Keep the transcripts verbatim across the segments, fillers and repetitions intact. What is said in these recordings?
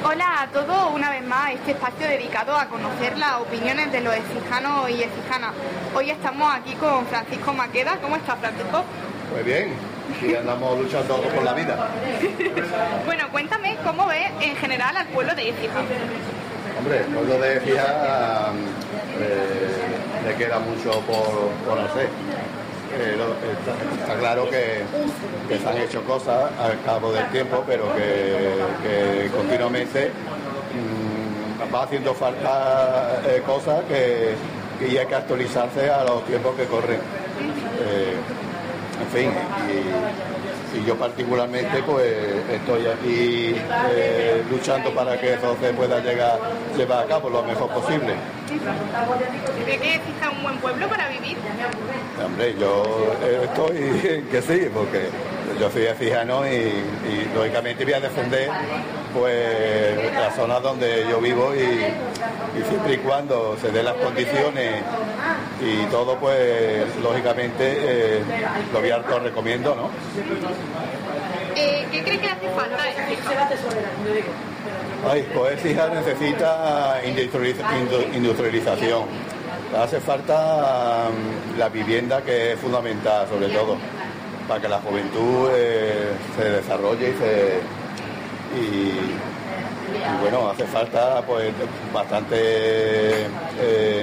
Hola a todos, una vez más, este espacio dedicado a conocer las opiniones de los exijanos y exijanas. Hoy estamos aquí con Francisco Maqueda. ¿Cómo estás, Francisco? Muy bien, y andamos luchando por la vida. Bueno, cuéntame cómo ves en general al pueblo de Écija. Hombre, el pueblo de Écija eh, le queda mucho por, por hacer. Eh, lo, está, está claro que, que se han hecho cosas al cabo del tiempo, pero que, que continuamente mmm, va haciendo falta eh, cosas que, que hay que actualizarse a los tiempos que corren. Eh, en fin, y, y yo particularmente pues estoy aquí eh, luchando para que eso se pueda llegar llevar a cabo lo mejor posible. ¿Cree que Écija es un buen pueblo para vivir? Hombre, yo estoy en que sí, porque yo soy écijano y, y lógicamente voy a defender pues la zona donde yo vivo y, y siempre y cuando se den las condiciones y todo, pues lógicamente eh, lo voy a, lo recomiendo, ¿no? Eh, ¿Qué cree que le hace falta a Écija? Ay, pues Écija necesita industrialización. Hace falta um, la vivienda, que es fundamental, sobre todo, para que la juventud eh, se desarrolle y se... Y, y bueno, hace falta pues bastante eh,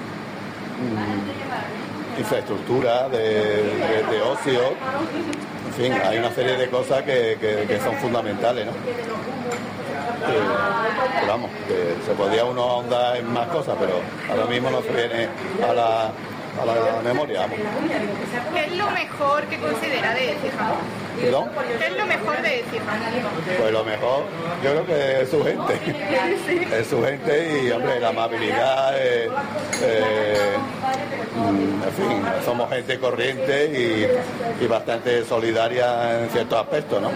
mm, infraestructura de, de, de ocio. En fin, hay una serie de cosas que, que, que son fundamentales, ¿no? Que, que vamos, que se podría uno ahondar en más cosas, pero ahora mismo no se viene a la, a la memoria, vamos. ¿Qué es lo mejor que considera de Écija? ¿Perdón? ¿Qué es lo mejor de Écija? Pues lo mejor, yo creo que es su gente. Es su gente y, hombre, la amabilidad, eh, eh, en fin, somos gente corriente y, y bastante solidaria en ciertos aspectos, ¿no?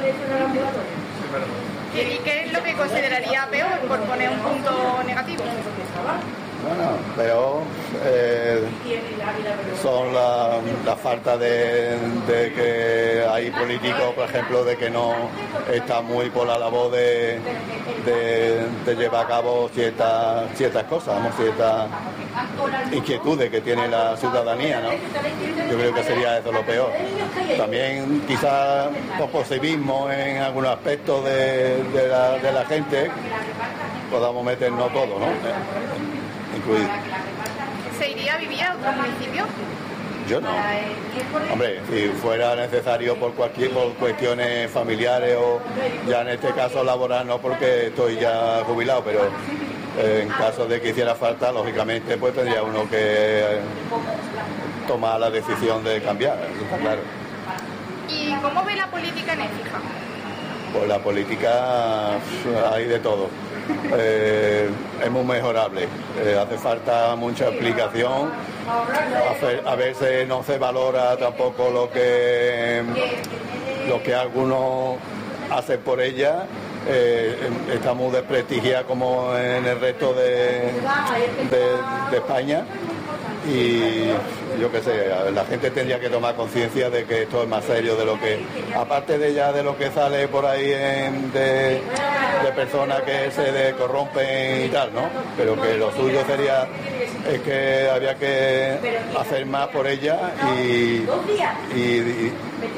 ¿Y qué es lo que consideraría peor, por poner un punto negativo? Bueno, peor eh, son la, la falta de, de que hay políticos, por ejemplo, de que no está muy por la labor de, de, de llevar a cabo ciertas ciertas cosas, ¿no? Ciertas inquietudes que tiene la ciudadanía, ¿no? Yo creo que sería eso lo peor. También quizás positivismo en algunos aspectos de, de, la, de la gente, podamos meternos todo, ¿no? Incluido. ¿Se iría a vivir a otro municipio? Yo no. Hombre, si fuera necesario por cualquier por cuestiones familiares o ya en este caso laboral, no, porque estoy ya jubilado, pero eh, en caso de que hiciera falta, lógicamente pues tendría uno que eh, tomar la decisión de cambiar, está claro. ¿Y cómo ve la política en Écija? Pues la política hay de todo. Eh, es muy mejorable, eh, hace falta mucha explicación, a, a veces no se valora tampoco lo que lo que algunos hacen por ella, eh, está muy desprestigiada como en el resto de, de, de España. Y yo qué sé, la gente tendría que tomar conciencia de que esto es más serio de lo que, aparte de ya de lo que sale por ahí en, de, de personas que se de, corrompen y tal, ¿no? Pero que lo suyo sería, es que había que hacer más por ella y, y, y,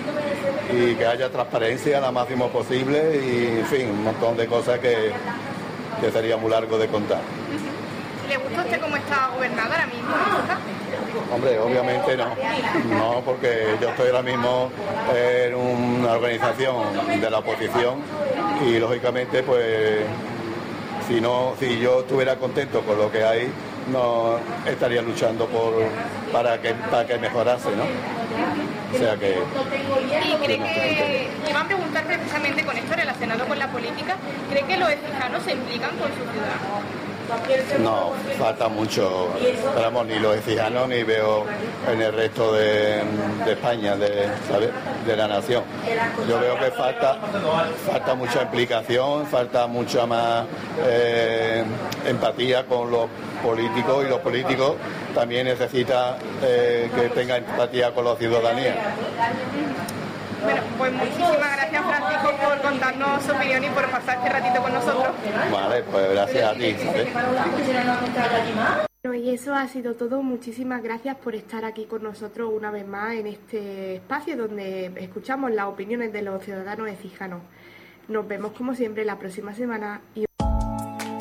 y que haya transparencia lo máximo posible y, en fin, un montón de cosas que, que sería muy largo de contar. ¿Le gusta a usted cómo está gobernada ahora mismo? Hombre, obviamente no, no, porque yo estoy ahora mismo en una organización de la oposición y lógicamente pues si no, si yo estuviera contento con lo que hay, no estaría luchando por para que para que mejorase, ¿no? O sea que... ¿Y cree que, iba a preguntar precisamente con esto relacionado con la política, cree que los écijanos se implican con su ciudad? No, falta mucho, esperamos, ni los écijanos ni veo en el resto de, de España, de, ¿sabes? De la nación. Yo veo que falta falta mucha implicación, falta mucha más eh, empatía con los políticos y los políticos también necesitan eh, que tengan empatía con la ciudadanía. Bueno, pues muchísimas gracias, Francisco, por contarnos su opinión y por pasar este ratito con nosotros. Vale, pues gracias a ti, ¿sabes? Bueno, y eso ha sido todo. Muchísimas gracias por estar aquí con nosotros una vez más en este espacio donde escuchamos las opiniones de los ciudadanos écijanos. Nos vemos como siempre la próxima semana. Y...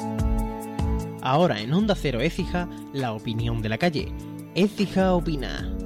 Ahora en Onda Cero Écija, la opinión de la calle. Écija opina.